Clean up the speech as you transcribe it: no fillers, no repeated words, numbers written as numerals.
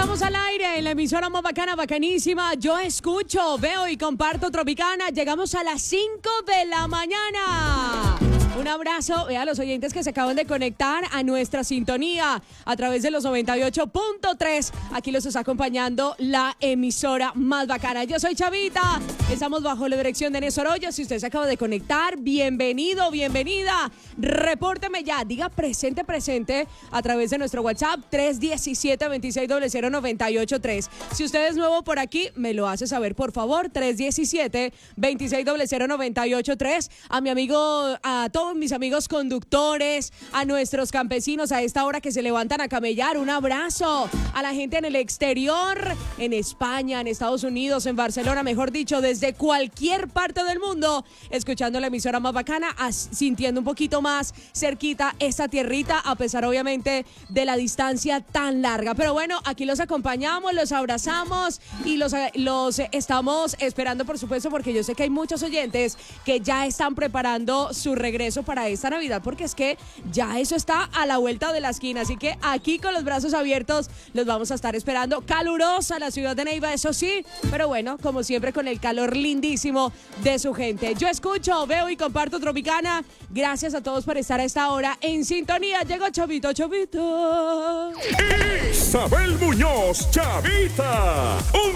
Estamos al aire en la emisora más bacana, bacanísima. Yo escucho, veo y comparto Tropicana. Llegamos a las 5 de la mañana. Un abrazo a los oyentes que se acaban de conectar a nuestra sintonía a través de los 98.3. Aquí los está acompañando la emisora más bacana. Yo soy Chavita. Estamos bajo la dirección de Néstor Hoyos. Si usted se acaba de conectar, bienvenido, bienvenida. Repórteme ya, diga presente, presente a través de nuestro WhatsApp 317-2600-983. Si usted es nuevo por aquí, me lo hace saber, por favor, 317-2600-983. A mi amigo, a todos mis amigos conductores, a nuestros campesinos a esta hora que se levantan a camellar, un abrazo. A la gente en el exterior, en España, en Estados Unidos, en Barcelona, mejor dicho, desde cualquier parte del mundo, escuchando la emisora más bacana, sintiendo un poquito más cerquita esta tierrita, a pesar obviamente de la distancia tan larga. Pero bueno, aquí los acompañamos, los abrazamos y los estamos esperando, por supuesto, porque yo sé que hay muchos oyentes que ya están preparando su regreso para esta Navidad, porque es que ya eso está a la vuelta de la esquina. Así que aquí con los brazos abiertos los vamos a estar esperando. Calurosa la ciudad de Neiva, eso sí, pero bueno, como siempre, con el calor lindísimo de su gente. Yo escucho, veo y comparto Tropicana. Gracias a todos por estar a esta hora en sintonía. Llegó Chavito. Isabel Muñoz, Chavita.